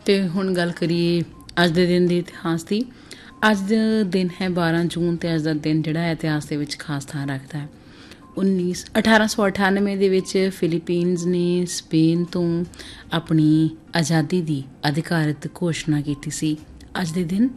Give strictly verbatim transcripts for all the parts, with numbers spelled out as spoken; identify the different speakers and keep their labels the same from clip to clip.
Speaker 1: तो हुण गल करिए अज दे दिन के इतिहास की। अज दा दिन है बारह जून तो अज दा दिन जिहड़ा है इतिहास दे विच खास थां रखदा है। उन्नीस अठारह सौ अठानवे दे विच फिलीपीनस ने स्पेन तो अपनी आज़ादी की अधिकारित घोषणा की सी। अज दे दिन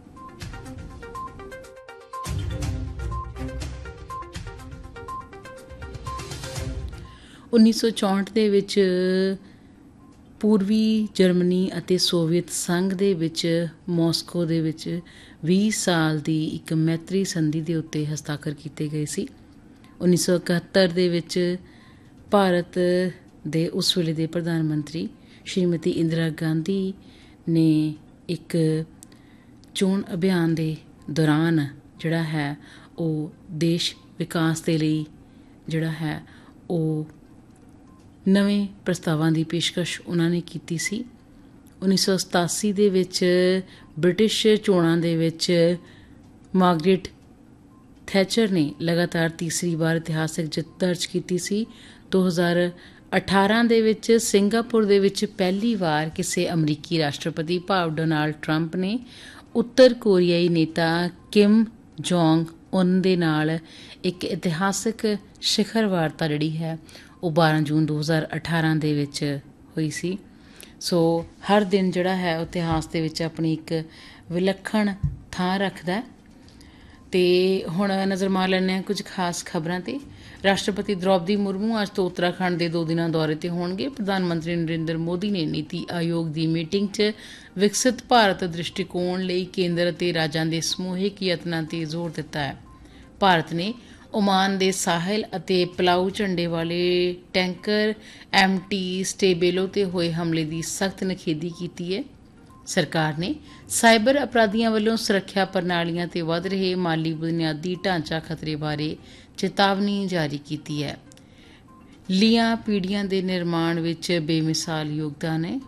Speaker 1: उन्नीस सौ चौंठ दे विच पूर्वी जर्मनी ਅਤੇ सोवियत संघ ਦੇ ਵਿੱਚ ਮਾਸਕੋ ਦੇ ਵਿੱਚ ਵੀਹ ਸਾਲ ਦੀ ਇੱਕ ਮੈਤਰੀ ਸੰਧੀ ਦੇ ਉੱਤੇ ਹਸਤਾਖਰ ਕੀਤੇ ਗਏ ਸੀ। ਉੱਨੀ ਸੌ ਇਕਹੱਤਰ ਦੇ ਵਿੱਚ ਭਾਰਤ ਦੇ ਉਸ ਵੇਲੇ ਦੇ ਪ੍ਰਧਾਨ ਮੰਤਰੀ ਸ਼੍ਰੀਮਤੀ ਇੰਦਰਾ ਗਾਂਧੀ ਨੇ ਇੱਕ ਚੋਣ ਅਭਿਆਨ ਦੇ ਦੌਰਾਨ ਜਿਹੜਾ ਹੈ ਉਹ ਦੇਸ਼ ਵਿਕਾਸ ਦੇ ਲਈ ਜਿਹੜਾ ਹੈ ਉਹ ਨਵੇਂ ਪ੍ਰਸਤਾਵਾਂ ਦੀ ਪੇਸ਼ਕਸ਼ ਉਹਨਾਂ ਨੇ ਕੀਤੀ ਸੀ। ਉੱਨੀ ਸੌ ਸਤਾਸੀ ਦੇ ਵਿੱਚ ਬ੍ਰਿਟਿਸ਼ ਚੋਣਾਂ ਦੇ ਵਿੱਚ ਮਾਰਗਰੇਟ ਥੈਚਰ ਨੇ ਲਗਾਤਾਰ ਤੀਸਰੀ ਵਾਰ ਇਤਿਹਾਸਕ ਜਿੱਤ ਦਰਜ ਕੀਤੀ ਸੀ। ਦੋ ਹਜ਼ਾਰ ਅਠਾਰਾਂ ਦੇ ਵਿੱਚ ਸਿੰਗਾਪੁਰ ਦੇ ਵਿੱਚ ਪਹਿਲੀ ਵਾਰ ਕਿਸੇ ਅਮਰੀਕੀ ਰਾਸ਼ਟਰਪਤੀ ਭਾਵ ਡੋਨਾਲਡ ਟਰੰਪ ਨੇ ਉੱਤਰ ਕੋਰੀਆਈ ਨੇਤਾ ਕਿਮ ਜੋਂਗ ਉਨ ਦੇ ਨਾਲ ਇੱਕ ਇਤਿਹਾਸਕ ਸਿਖਰ ਵਾਰਤਾ ਜਿਹੜੀ ਹੈ ਉਹ ਬਾਰਾਂ ਜੂਨ ਦੋ ਹਜ਼ਾਰ ਅਠਾਰਾਂ ਦੇ ਵਿੱਚ ਹੋਈ ਸੀ। ਸੋ ਹਰ ਦਿਨ ਜਿਹੜਾ ਹੈ ਇਤਿਹਾਸ ਦੇ ਵਿੱਚ ਆਪਣੀ ਇੱਕ ਵਿਲੱਖਣ ਥਾਂ ਰੱਖਦਾ। ਅਤੇ ਹੁਣ ਨਜ਼ਰ ਮਾਰ ਲੈਂਦੇ ਹਾਂ ਕੁਝ ਖਾਸ ਖਬਰਾਂ 'ਤੇ। ਰਾਸ਼ਟਰਪਤੀ ਦ੍ਰੌਪਦੀ ਮੁਰਮੂ ਅੱਜ ਤੋਂ ਉੱਤਰਾਖੰਡ ਦੇ ਦੋ ਦਿਨਾਂ ਦੌਰੇ 'ਤੇ ਹੋਣਗੇ। ਪ੍ਰਧਾਨ ਮੰਤਰੀ ਨਰਿੰਦਰ ਮੋਦੀ ਨੇ ਨੀਤੀ ਆਯੋਗ ਦੀ ਮੀਟਿੰਗ 'ਚ ਵਿਕਸਿਤ ਭਾਰਤ ਦ੍ਰਿਸ਼ਟੀਕੋਣ ਲਈ ਕੇਂਦਰ ਅਤੇ ਰਾਜਾਂ ਦੇ ਸਮੂਹਿਕ ਯਤਨਾਂ 'ਤੇ ਜ਼ੋਰ ਦਿੱਤਾ ਹੈ। ਭਾਰਤ ਨੇ ਓਮਾਨ ਦੇ ਸਾਹਿਲ ਅਤੇ ਪਲਾਊ ਝੰਡੇ ਵਾਲੇ ਟੈਂਕਰ ਐਮ ਟੀ ਸਟੇਬੇਲੋ 'ਤੇ ਹੋਏ ਹਮਲੇ ਦੀ ਸਖਤ ਨਿਖੇਧੀ ਕੀਤੀ ਹੈ। ਸਰਕਾਰ ਨੇ ਸਾਈਬਰ ਅਪਰਾਧੀਆਂ ਵੱਲੋਂ ਸੁਰੱਖਿਆ ਪ੍ਰਣਾਲੀਆਂ 'ਤੇ ਵੱਧ ਰਹੇ ਮਾਲੀ ਬੁਨਿਆਦੀ ਢਾਂਚਾ ਖਤਰੇ ਬਾਰੇ ਚੇਤਾਵਨੀ ਜਾਰੀ ਕੀਤੀ ਹੈ। ਲੀਆਂ ਪੀੜ੍ਹੀਆਂ ਦੇ ਨਿਰਮਾਣ ਵਿੱਚ ਬੇਮਿਸਾਲ ਯੋਗਦਾਨ ਹੈ।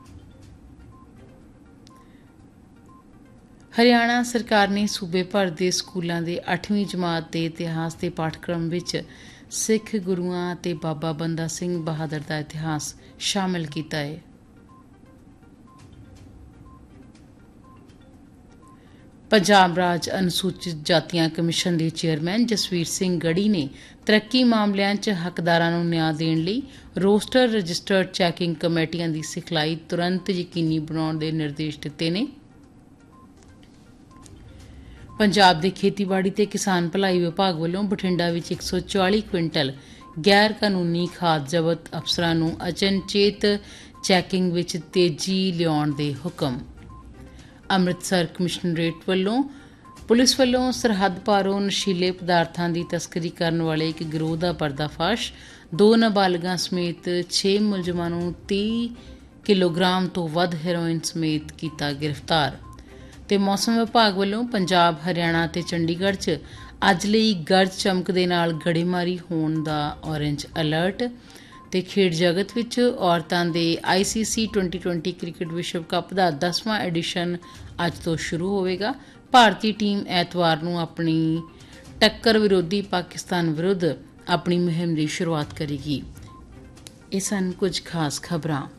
Speaker 1: ਹਰਿਆਣਾ ਸਰਕਾਰ ਨੇ ਸੂਬੇ ਭਰ ਦੇ ਸਕੂਲਾਂ ਦੇ ਅੱਠਵੀਂ ਜਮਾਤ ਦੇ ਇਤਿਹਾਸ ਦੇ ਪਾਠਕ੍ਰਮ ਵਿੱਚ ਸਿੱਖ ਗੁਰੂਆਂ ਅਤੇ ਬਾਬਾ ਬੰਦਾ ਸਿੰਘ ਬਹਾਦਰ ਦਾ ਇਤਿਹਾਸ ਸ਼ਾਮਿਲ ਕੀਤਾ ਹੈ। ਪੰਜਾਬ ਰਾਜ ਅਨੁਸੂਚਿਤ ਜਾਤੀਆਂ ਕਮਿਸ਼ਨ ਦੇ ਚੇਅਰਮੈਨ ਜਸਵੀਰ ਸਿੰਘ ਗੜੀ ਨੇ ਤਰੱਕੀ ਮਾਮਲਿਆਂ 'ਚ ਹੱਕਦਾਰਾਂ ਨੂੰ ਨਿਆਂ ਦੇਣ ਲਈ ਰੋਸਟਰ ਰਜਿਸਟਰਡ ਚੈਕਿੰਗ ਕਮੇਟੀਆਂ ਦੀ ਸਿਖਲਾਈ ਤੁਰੰਤ ਯਕੀਨੀ ਬਣਾਉਣ ਦੇ ਨਿਰਦੇਸ਼ ਦਿੱਤੇ ਨੇ। ਪੰਜਾਬ ਦੇ ਖੇਤੀਬਾੜੀ ਤੇ ਕਿਸਾਨ ਭਲਾਈ ਵਿਭਾਗ ਵੱਲੋਂ ਬਠਿੰਡਾ ਵਿੱਚ ਇੱਕ ਸੌ ਚਾਲੀ ਕੁਇੰਟਲ ਗੈਰ ਕਾਨੂੰਨੀ ਖਾਦ ਜ਼ਬਤ ਅਫਸਰਾਂ ਨੂੰ ਅਚਨਚੇਤ ਚੈਕਿੰਗ ਵਿੱਚ ਤੇਜ਼ੀ ਲਿਆਉਣ ਦੇ ਹੁਕਮ। ਅੰਮ੍ਰਿਤਸਰ ਕਮਿਸ਼ਨਰੇਟ ਵੱਲੋਂ ਪੁਲਿਸ ਵੱਲੋਂ ਸਰਹੱਦ ਪਾਰੋਂ ਨਸ਼ੀਲੇ ਪਦਾਰਥਾਂ ਦੀ ਤਸਕਰੀ ਕਰਨ ਵਾਲੇ ਇੱਕ ਗਿਰੋਹ ਦਾ ਪਰਦਾਫਾਸ਼। ਦੋ ਨਾਬਾਲਗਾਂ ਸਮੇਤ ਛੇ ਮੁਲਜ਼ਮਾਂ ਨੂੰ ਤੀਹ ਕਿਲੋਗ੍ਰਾਮ ਤੋਂ ਵੱਧ ਹੈਰੋਇਨ ਸਮੇਤ ਕੀਤਾ ਗ੍ਰਿਫਤਾਰ। ਅਤੇ ਮੌਸਮ ਵਿਭਾਗ ਵੱਲੋਂ ਪੰਜਾਬ ਹਰਿਆਣਾ ਅਤੇ ਚੰਡੀਗੜ੍ਹ 'ਚ ਅੱਜ ਲਈ ਗਰਜ ਚਮਕ ਦੇ ਨਾਲ ਗੜੇਮਾਰੀ ਹੋਣ ਦਾ ਔਰੇਂਜ ਅਲਰਟ। ਅਤੇ ਖੇਡ ਜਗਤ ਵਿੱਚ ਔਰਤਾਂ ਦੇ ਆਈ ਸੀ ਸੀ ਟਵੈਂਟੀ ਟਵੈਂਟੀ ਕ੍ਰਿਕਟ ਵਿਸ਼ਵ ਕੱਪ ਦਾ ਦਸਵਾਂ ਐਡੀਸ਼ਨ ਅੱਜ ਤੋਂ ਸ਼ੁਰੂ ਹੋਵੇਗਾ। ਭਾਰਤੀ ਟੀਮ ਐਤਵਾਰ ਨੂੰ ਆਪਣੀ ਟੱਕਰ ਵਿਰੋਧੀ ਪਾਕਿਸਤਾਨ ਵਿਰੁੱਧ ਆਪਣੀ ਮੁਹਿੰਮ ਦੀ ਸ਼ੁਰੂਆਤ ਕਰੇਗੀ। ਇਹ ਸਨ ਕੁਝ ਖਾਸ ਖਬਰਾਂ।